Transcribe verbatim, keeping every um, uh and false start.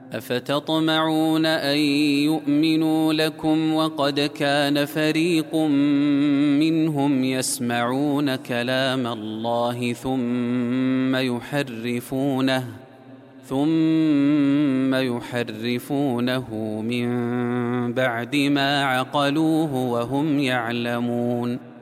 أفتطمعون أن يؤمنوا لكم وقد كان فريق منهم يسمعون كلام الله ثم يحرفونه ثم يحرفونه من بعد ما عقلوه وهم يعلمون